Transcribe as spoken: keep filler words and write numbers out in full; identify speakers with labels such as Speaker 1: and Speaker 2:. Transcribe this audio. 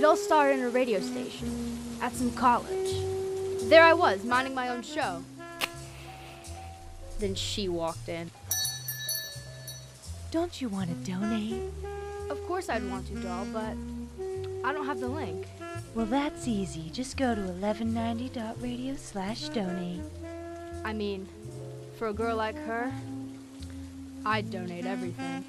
Speaker 1: It all started in a radio station at some college. There I was, minding my own show. Then she walked in.
Speaker 2: Don't you want to donate?
Speaker 1: Of course I'd want to, doll, but I don't have the link.
Speaker 2: Well, that's easy. Just go to eleven ninety dot radio slash donate.
Speaker 1: I mean, for a girl like her, I'd donate everything.